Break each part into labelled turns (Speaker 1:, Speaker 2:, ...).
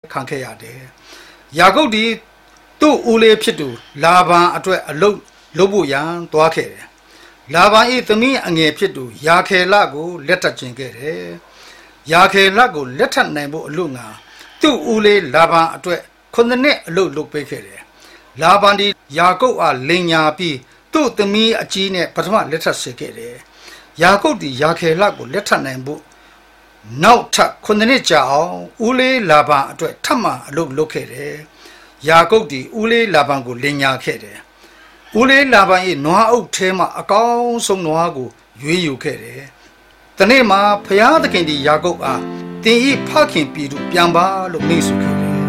Speaker 1: ခံခဲ့ရတယ်ယာကုပ်ဒီသူ့ဦးလေးဖြစ်သူလာဗန်အတွက်အလုပ်လုပ်ဖို့ရန်သွားခဲ့တယ်လာဗန်၏သမီးအငယ်ဖြစ်သူယာခေလကိုလက်ထပ်ခြင်းခဲ့တယ်ယာခေလကိုလက်ထပ်နိုင်ဖို့အလို့ငါသူ့ဦးလေးလာဗန်အတွက်9နှစ်အလုပ်လုပ်ပေးခဲ့တယ်လာဗန်ဒီယာကုပ်အားလိန်ညာပြီးသူ့သမီးအကြီးနဲ့ပထမလက်ထပ်စေခဲ့တယ်ယာကုပ်ဒီယာခေလကိုလက်ထပ်နိုင်ဖို့နောက်ထပ်9နှစ်ကြာအောင်ဦးလေးလာဗန်အတွက်ထပ်မံအလုပ်လုပ်ခဲ့တယ်ယာကုပ်ဒီဦးလေးလာဗန်ကိုလိန်ညာခဲ့တယ်ဦးလေးလာဗန်၏နွားအုပ်ထဲမှာအကောင်းဆုံးနွားကိုရွေးယူခဲ့တယ်တနေ့မှာဖျားသခင်ဒီယာကုပ်အားတင်ဤဖခင်ပြည်သူပြန်ပါလို့မိတ်ဆွေခဲ့တယ်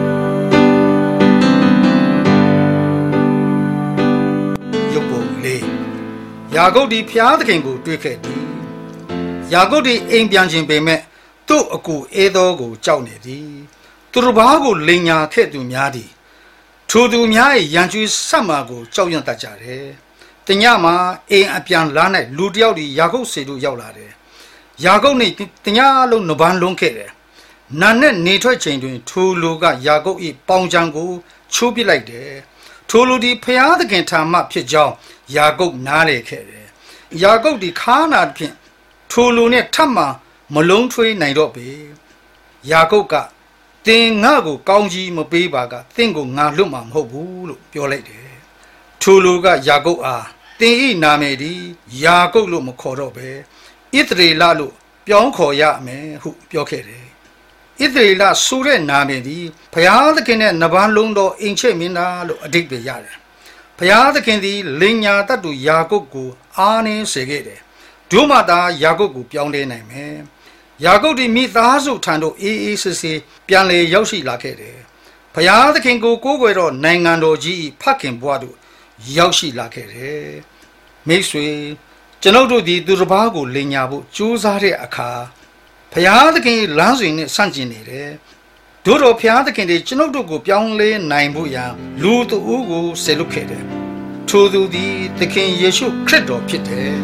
Speaker 1: ရုပ်ပုံလေးယာကုပ်ဒီဖျားသခင်ကိုတွေ့ခဲ့သည်ယာကုပ်ဒီအိမ်ပြန်ခြင်းပေမဲ့သူ့အကူအေသောကိုကြောက်နေသည်သူတို့ဘာကိုလိန်ညာခဲ့သူများသည်ထိုသူများ၏ရန်ကျွေးဆက်မှာကိုကြောက်ရွံ့တတ်ကြတယ်တညမှာအိမ်အပြန်လာ၌လူတယောက်ဒီယာကုပ်စီတို့ရောက်လာတယ်ယာကုပ်နှင့်တညလုံးနဗန်းလုံးခဲ့တယ်နာနဲ့နေထွက်ချိန်တွင်ထိုလူကယာကုပ်၏ပေါင်ချံကိုချိုးပစ်လိုက်တယ်ထိုလူဒီဖျားသခင်ထာမဖြစ်ကြောင်းယာကုပ်နားလေခဲ့တယ်ယာကုပ်ဒီခါနာဖြင့်ထိုလူနဲ့ထပ်မှမလုံးထွေးနိုင်တော့ပေယာကုပ်ကတင်ငါကိုကောင်းကြီးမပေးပါကတင့်ကိုငါလွတ်မှာမဟုတ်ဘူးလို့ပြောလိုက်တယ်ထိုလူကယာကုပ်အားတင်ဤနာမည်ဒီယာကုပ်လို့မခေါ်တော့ပဲဣသရေလလို့ပြောင်းခေါ်ရမယ်ဟုပြောခဲ့တယ်ဣသရေလဆိုတဲ့နာမည်ဒီဘုရားသခင်နဲ့နဗန်းလုံးတော်အင်ချေမင်းသားလို့အဓိပ္ပာယ်ရတယ်ဘုရားသခင်သည်လိန်ညာတတ်သူယာကုပ်ကိုအားနည်းစေခဲ့တယ်ဒုမတာယာကုပ်ကိုပြောင်းလဲနိုင်မယ်ယာကုပ်ဒီမိသားစုထံသို့အေးအေးဆေးဆေးပြန်လေရောက်ရှိလာခဲ့တယ်ဘုရားသခင်ကိုကိုးကွယ်တော့နိုင်ငံတော်ကြီးဖခင်ဘွားတို့ရောက်ရှိလာခဲ့တယ်မိတ်ဆွေကျွန်ုပ်တို့ဒီသူတစ်ပါးကိုလိန်ညာဖို့ကြိုးစားတဲ့အခါဘုရားသခင်လမ်းစဉ်နဲ့ဆန့်ကျင်နေတယ်တို့တော်ဘုရားသခင်တွေကျွန်ုပ်တို့ကိုပြောင်းလဲနိုင်ဖို့ရန်လူသူဦးကိုဆေလွတ်ခဲ့တယ်ထိုသူသည်သခင်ယေရှုခရစ်တော်ဖြစ်တယ်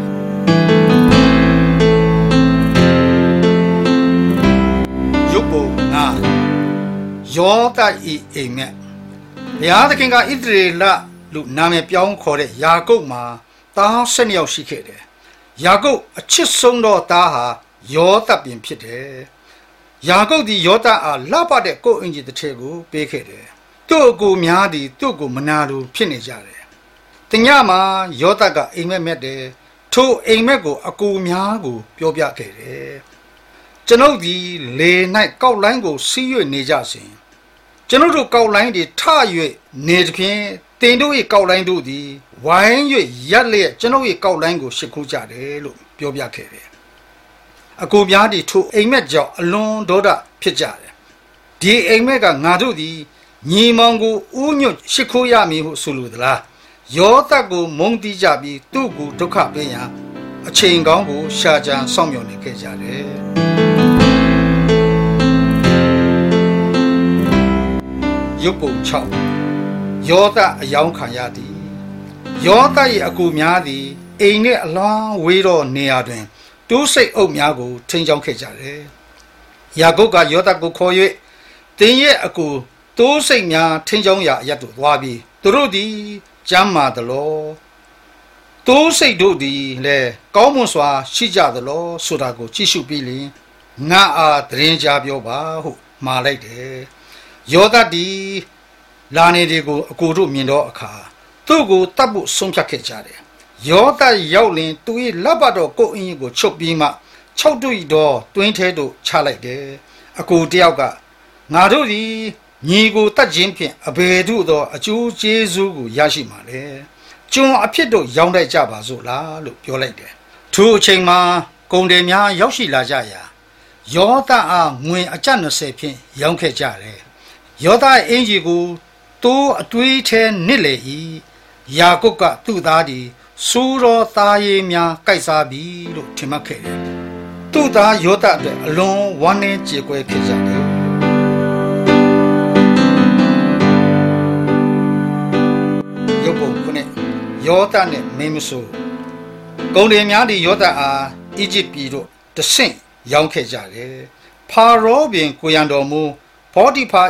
Speaker 1: ရုပ်ပုံငါယောသဤအိမ်မက်ဘုရားသခင်ကဣသရေလလူနာမည်ပြောင်းခေါ်တဲ့ယာကုပ်မှာသား12ယောက်ရှိခဲ့တယ်ယာကုပ်အချစ်ဆုံးသောသားဟာယောသပင်ဖြစ်တယ်ယာကုပ်ဒီယောသအားလှပတဲ့ကိုယ်အင်ဂျီတစ်ထည်ကိုပေးခဲ့တယ်သူ့အကူများသည်သူ့ကိုမနာလိုဖြစ်နေကြတယ်တညမှာယောသကအိမ်မက်မဲ့တယ်ထိုအိမ်မက်ကိုအကူများကိုပြောပြခဲ့တယ်ကျွန်ုပ်ဒီလေ၌ကောက်လိုင်းကိုစီး၍နေကြစဉ်ကျွန်ုပ်တို့ကောက်လိုင်းတွေထ၍နေသဖြင့်တင်တို့၏ကောက်လိုင်းတို့သည်ဝိုင်း၍ရက်လျက်ကျွန်ုပ်၏ကောက်လိုင်းကိုရှစ်ခိုးကြတယ်လို့ပြောပြခဲ့တယ်အကူများသည်ထိုအိမ်မက်ကြောင့်အလွန်ဒေါသဖြစ်ကြတယ်ဒီအိမ်မက်ကငါတို့သည်ညီမောင်ကိုဥညွတ်ရှစ်ခိုးရမည်ဟုဆိုလိုသလားယောသကိုမုန်းတီးကြပြီးသူ့ကိုဒုက္ခပေးရန်အချိန်ကောင်းကိုရှာကြံစောင့်မျှော်နေခဲ့ကြတယ်ရုပ်ပုံ6ယောသအယောင်ခံရသည်ယောသ၏အကူများသည်အိမ်နှင့်အလောင်းဝေးသောနေရာတွင်တိုးစိတ်အုပ်များကိုထိန်းချောင်းခဲ့ကြတယ်ယာကုပ်ကယောသကိုခေါ်၍တင်းရဲ့အကူတိုးစိတ်များထိန်းချောင်းရာအရတ်သို့သွားပြီးသူတို့သည်ကျမ်းမာသလောတိုးစိတ်တို့သည်လည်းကောင်းမွန်စွာရှိကြသလောဆိုတာကိုကြည့်ရှုပြီးလျှင်ငါအားသတင်းကြားပြောပါဟုမှာလိုက်တယ်ယောသဒီလာနေဒီကိုအကိုတို့မြင်တော့အခါသူ့ကိုတတ်ဖို့ဆုံးဖြတ်ခဲ့ကြတယ်ယောသရောက်လင်သူ၏လက်ပတ်တော်ကိုယ်အင်းကိုချုပ်ပြီးမှ6တွေ့တော်တွင်းထဲသို့ချလိုက်တယ်အကိုတယောက်ကငါတို့သည်ညီကိုတတ်ခြင်းဖြင့်အဘယ်သို့သောအကျိုးကျေးဇူးကိုရရှိမှာလဲကျွန်အဖြစ်တို့ရောင်းတတ်ကြပါစို့လားလို့ပြောလိုက်တယ်ထိုအချိန်မှာကုန်တယ်များရောက်ရှိလာကြရာယောသအားငွေအကျပ်20ဖြင့်ရောင်းခဲ့ကြတယ်ယောသအင်ကြီးကိုတိုးအတွေးထဲနစ်လေ၏ယာကုပ်ကသူ့သားသည်စိုးတော်သားရည်များကိုက်စားပြီလို့ထင်မှတ်ခဲ့တယ်သူ့သားယောသအတွက်အလွန်ဝမ်းနည်းကြေကွဲခဲ့ကြတယ်ရုပ်ပုံခုနှစ်ယောသနဲ့မင်းမဆိုးကုန်တယ်များသည်ယောသအားအီဂျစ်ပြည်တို့တဆင့်ရောင်းခဲ့ကြတယ်ဖာရောပင်ကိုရန်တော်မူဖောတိဖာ